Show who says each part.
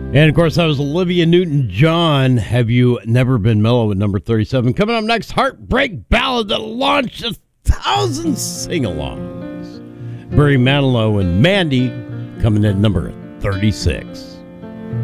Speaker 1: And, of course, that was Olivia Newton-John, Have You Never Been Mellow at number 37. Coming up next, Heartbreak Ballad that launched 1,000 sing-alongs. Barry Manilow and Mandy coming at number 36.